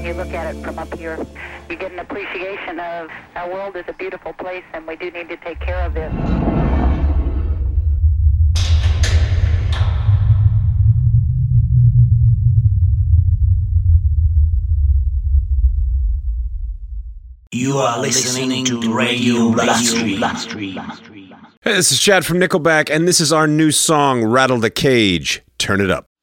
you look at it from up here. You get an appreciation of our world is a beautiful place, and we do need to take care of it. You are listening to Radio Bloodstream. Hey, this is Chad from Nickelback, and this is our new song, Rattle the Cage. Turn it up.